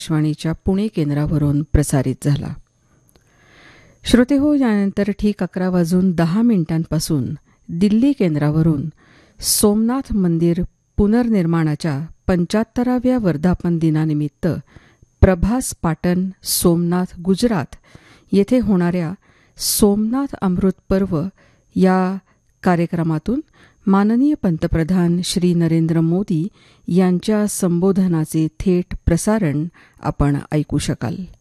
आकाशवाणीच्या पुणे केंद्रावरून प्रसारित झाला. श्रोतेहो, यानंतर ठीक 11:10 दिल्ली केंद्रावरून सोमनाथ मंदिर पुनर्निर्माणाच्या 75व्या वर्धापन दिनानिमित्त प्रभास पाटण, सोमनाथ, गुजरात येथे होणाऱ्या सोमनाथ अमृत पर्व या कार्यक्रमातून माननीय पंतप्रधान श्री नरेंद्र मोदी यांच्या संबोधनाचे थेट प्रसारण आपण ऐकू शकाल.